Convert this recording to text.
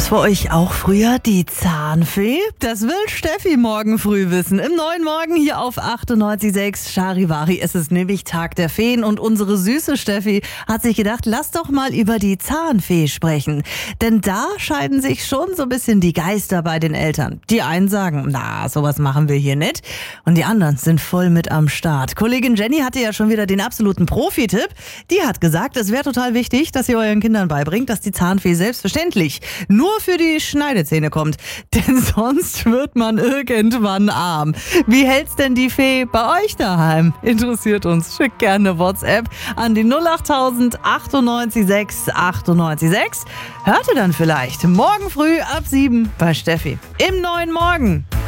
Gab's für euch auch früher die Zahnfee? Das will Steffi morgen früh wissen. Im neuen Morgen hier auf 98.6 Charivari. Es ist nämlich Tag der Feen und unsere süße Steffi hat sich gedacht, lass doch mal über die Zahnfee sprechen. Denn da scheiden sich schon so ein bisschen die Geister bei den Eltern. Die einen sagen, na, sowas machen wir hier nicht. Und die anderen sind voll mit am Start. Kollegin Jenny hatte ja schon wieder den absoluten Profi-Tipp. Die hat gesagt, es wäre total wichtig, dass ihr euren Kindern beibringt, dass die Zahnfee selbstverständlich nur für die Schneidezähne kommt. Denn sonst wird man irgendwann arm. Wie hält's denn die Fee bei euch daheim? Interessiert uns. Schickt gerne WhatsApp an die 08000 98 6 98 6. Hört ihr dann vielleicht morgen früh ab 7 bei Steffi im neuen Morgen.